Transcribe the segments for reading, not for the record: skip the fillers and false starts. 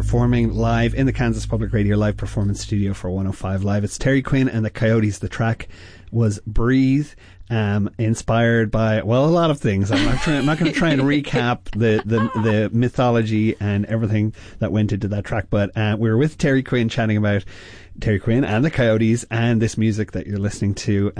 performing live in the Kansas Public Radio live performance studio for 105 Live. It's Terry Quinn and the Coyotes. The track was Breathe, inspired by, well, a lot of things. I'm not going to try and recap the mythology and everything that went into that track, but we were with Terry Quinn chatting about Terry Quinn and the Coyotes and this music that you're listening to.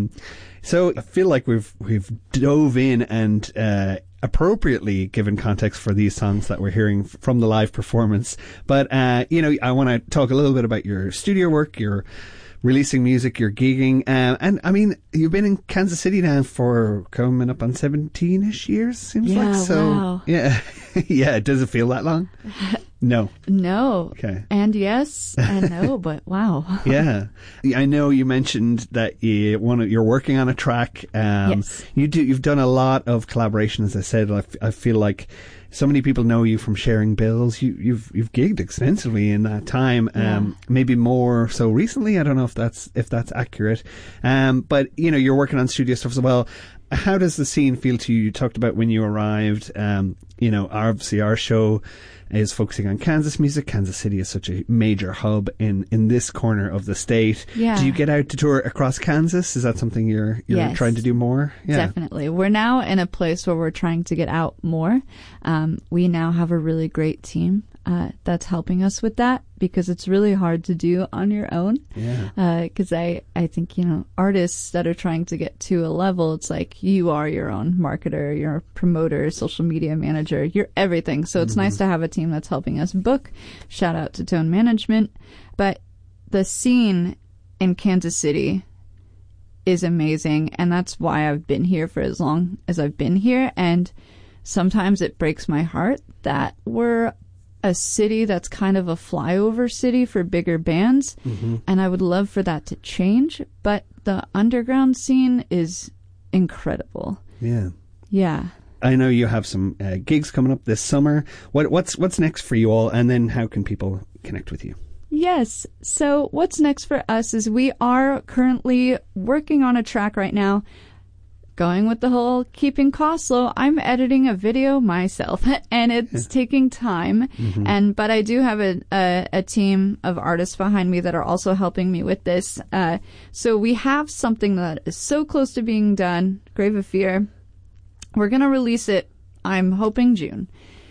So I feel like we've dove in and appropriately given context for these songs that we're hearing from the live performance. But I want to talk a little bit about your studio work, your releasing music, your gigging, and I mean, you've been in Kansas City now for coming up on 17-ish years, seems like. So, wow. Yeah. Yeah, does it feel that long? No. No. Okay. And yes and no, but wow. Yeah. I know you mentioned that you're working on a track. Yes. You've done a lot of collaboration, as I said. I feel like so many people know you from sharing bills. You've gigged extensively in that time. Maybe more so recently. I don't know if that's accurate. But you're working on studio stuff as well. How does the scene feel to you? You talked about when you arrived. Obviously our show is focusing on Kansas music. Kansas City is such a major hub in this corner of the state. Yeah. Do you get out to tour across Kansas? Is that something you're Yes, trying to do more? Yeah. Definitely. We're now in a place where we're trying to get out more. We now have a really great team that's helping us with that, because it's really hard to do on your own. Yeah. Because I think, artists that are trying to get to a level, it's like you are your own marketer, you're a promoter, social media manager, you're everything. So it's nice to have a team that's helping us book. Shout out to Tone Management. But the scene in Kansas City is amazing, and that's why I've been here for as long as I've been here. And sometimes it breaks my heart that we're a city that's kind of a flyover city for bigger bands, and I would love for that to change, but the underground scene is incredible. Yeah. I know you have some gigs coming up this summer. What's next for you all, and then how can people connect with you? Yes. So what's next for us is we are currently working on a track right now. Going with the whole keeping costs low, I'm editing a video myself, and it's taking time. But I do have a team of artists behind me that are also helping me with this. So we have something that is so close to being done, Grave of Fear. We're going to release it, I'm hoping June.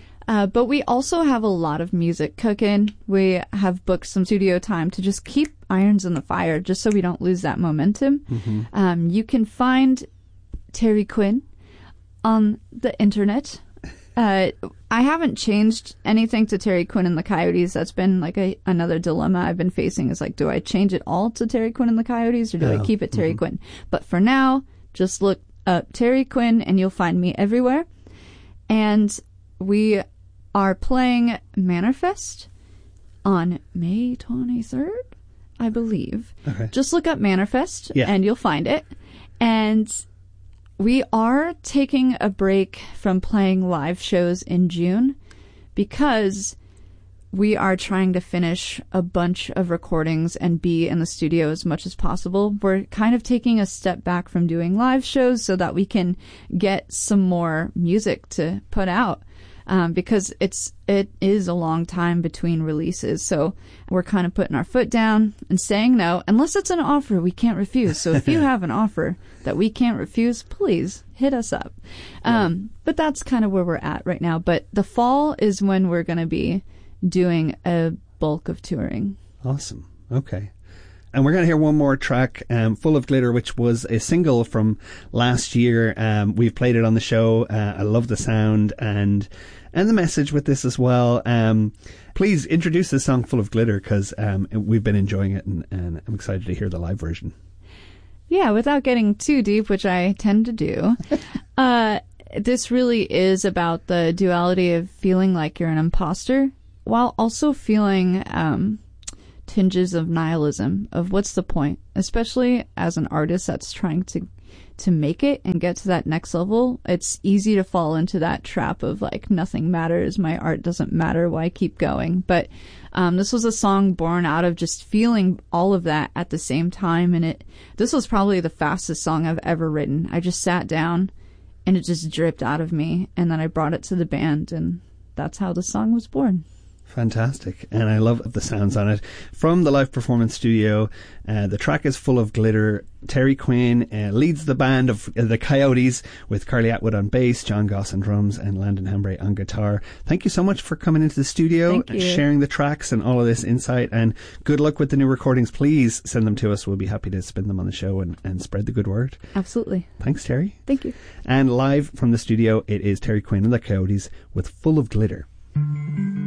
But we also have a lot of music cooking. We have booked some studio time to just keep irons in the fire, just so we don't lose that momentum. You can find Terry Quinn on the internet. I haven't changed anything to Terry Quinn and the Coyotes. That's been like another dilemma I've been facing, is like, do I change it all to Terry Quinn and the Coyotes, or do I keep it Terry Quinn? But for now, just look up Terry Quinn and you'll find me everywhere. And we are playing Manifest on May 23rd, I believe. Okay. Just look up Manifest and you'll find it. And we are taking a break from playing live shows in June because we are trying to finish a bunch of recordings and be in the studio as much as possible. We're kind of taking a step back from doing live shows so that we can get some more music to put out. Because it is a long time between releases. So we're kind of putting our foot down and saying no, unless it's an offer we can't refuse. So if you have an offer that we can't refuse, please hit us up. But that's kind of where we're at right now. But the fall is when we're going to be doing a bulk of touring. Awesome. Okay. And we're going to hear one more track, Full of Glitter, which was a single from last year. We've played it on the show. I love the sound and the message with this as well. Please introduce the song Full of Glitter, because we've been enjoying it, and I'm excited to hear the live version. Yeah, without getting too deep, which I tend to do, this really is about the duality of feeling like you're an imposter while also feeling tinges of nihilism, of what's the point, especially as an artist that's trying to make it and get to that next level. It's easy to fall into that trap of like, nothing matters, my art doesn't matter, why keep going? But this was a song born out of just feeling all of that at the same time, and this was probably the fastest song I've ever written. I just sat down and it just dripped out of me, and then I brought it to the band, and that's how the song was born. Fantastic. And I love the sounds on it. From the live performance studio, the track is Full of Glitter. Terry Quinn leads the band of the Coyotes with Carly Atwood on bass, John Goss on drums, and Landon Hambre on guitar. Thank you so much for coming into the studio and sharing the tracks and all of this insight. And good luck with the new recordings. Please send them to us. We'll be happy to spin them on the show and spread the good word. Absolutely. Thanks, Terry. Thank you. And live from the studio, it is Terry Quinn and the Coyotes with Full of Glitter.